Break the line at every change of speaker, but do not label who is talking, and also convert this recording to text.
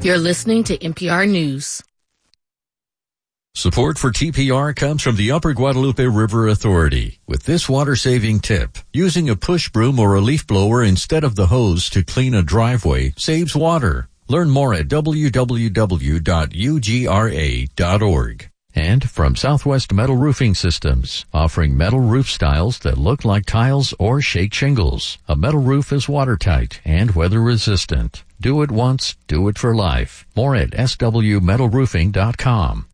You're listening to NPR News.
Support for TPR comes from the Upper Guadalupe River Authority. With this water-saving tip, using a push broom or a leaf blower instead of the hose to clean a driveway saves water. Learn more at www.ugra.org. And from Southwest Metal Roofing Systems, offering metal roof styles that look like tiles or shake shingles. A metal roof is watertight and weather-resistant. Do it once, do it for life. More at swmetalroofing.com.